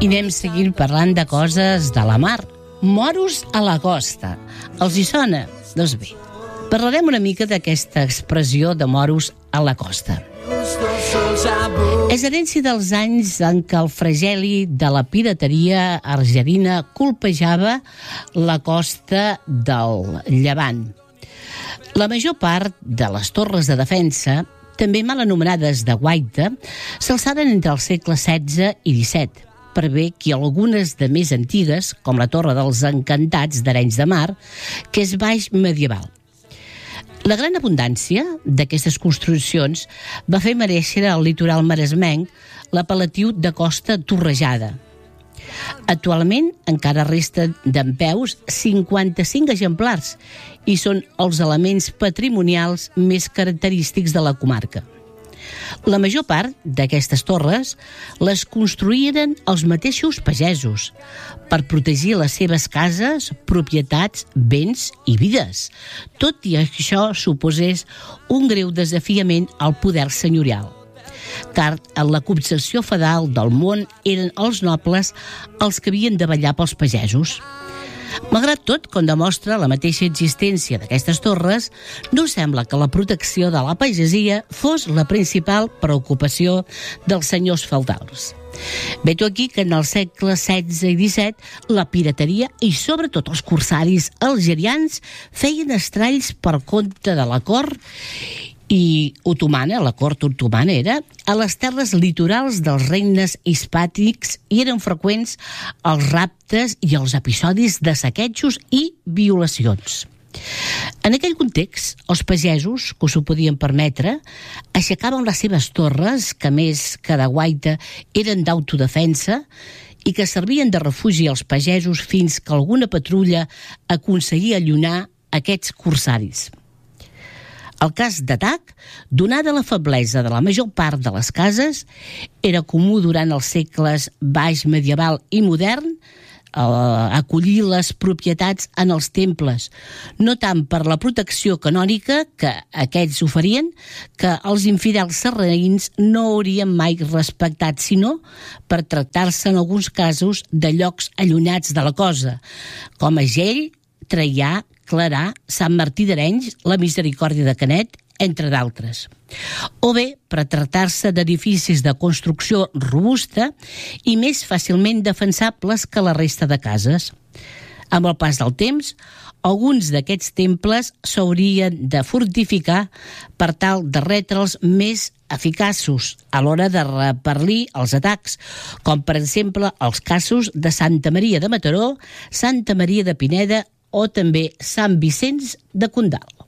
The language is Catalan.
I anem seguint parlant de coses de la mar. Moros a la costa. Els hi sona? Doncs bé, parlarem una mica d'aquesta expressió de moros a la costa. És herència dels anys en què el flagel·li de la pirateria argelina colpejava la costa del Llevant. La major part de les torres de defensa, també mal anomenades de guaita, s'alçaren entre els segles XVI i XVII, per bé que algunes de més antigues, com la Torre dels Encantats d'Arenys de Mar, que és baix medieval. La gran abundància d'aquestes construccions va fer merèixer al litoral maresmenc l'apel·latiu de costa torrejada. Actualment encara resten dempeus 55 exemplars i són els elements patrimonials més característics de la comarca. La major part d'aquestes torres les construïren els mateixos pagesos per protegir les seves cases, propietats, béns i vides, tot i que això suposés un greu desafiament al poder senyorial, car en la concepció feudal del món eren els nobles els que havien de vetllar pels pagesos. Malgrat tot, com demostra la mateixa existència d'aquestes torres, no sembla que la protecció de la pagesia fos la principal preocupació dels senyors feudals. Veig aquí que en els segles XVI i XVII la pirateria i sobretot els corsaris algerians feien estralls per compte de la cort i otomana, la cort otomana era, a les terres litorals dels regnes hispànics i eren freqüents els raptes i els episodis de saquejos i violacions. En aquell context, els pagesos, que s'ho podien permetre, aixecaven les seves torres, que més que de guaita eren d'autodefensa, i que servien de refugi als pagesos fins que alguna patrulla aconseguia allunyar aquests corsaris. El cas d'atac, donada la feblesa de la major part de les cases, era comú durant els segles baix medieval i modern acollir les propietats en els temples, no tant per la protecció canònica que aquests oferien, que els infidels sarraïns no haurien mai respectat, sinó per tractar-se en alguns casos de llocs allunyats de la cosa, com Agell, Traià, Clarà, Sant Martí d'Arenys, la Misericòrdia de Canet, entre d'altres. O bé per tractar-se d'edificis de construcció robusta i més fàcilment defensables que la resta de cases. Amb el pas del temps, alguns d'aquests temples s'haurien de fortificar per tal de retre'ls més eficaços a l'hora de repel·lir els atacs, com per exemple els casos de Santa Maria de Mataró, Santa Maria de Pineda o també Sant Vicenç de Condal.